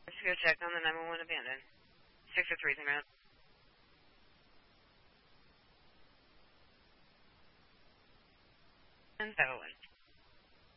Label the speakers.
Speaker 1: Let's go check on the 911 abandoned. 603 around. And 701.